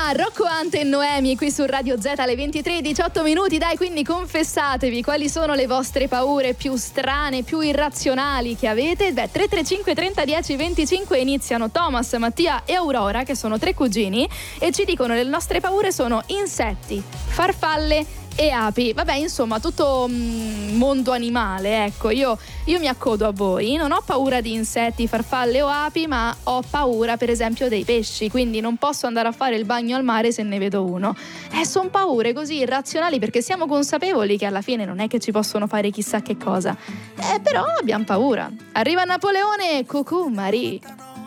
Rocco Ante e Noemi qui su Radio Z alle 23:18. Dai, quindi confessatevi quali sono le vostre paure più strane, più irrazionali che avete. 335 30 10 25 iniziano Thomas, Mattia e Aurora, che sono 3 cugini, e ci dicono le nostre paure sono insetti, farfalle e api. Vabbè, insomma, tutto mondo animale, ecco. Io mi accodo a voi. Non ho paura di insetti, farfalle o api, ma ho paura per esempio dei pesci, quindi non posso andare a fare il bagno al mare se ne vedo uno. Sono paure così irrazionali, perché siamo consapevoli che alla fine non è che ci possono fare chissà che cosa, però abbiamo paura. Arriva Napoleone, cucù Marie.